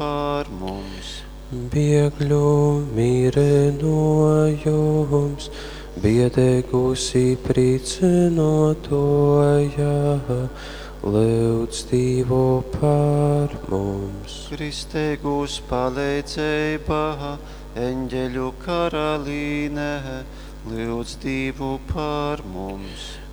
par mums. Biegļu mīrenojums, biedēgusī prīcinotoja, lūdz Dievu par mums. Kristēgus palīdzība, eņģeļu karalīne, lūdz Dievu par mums.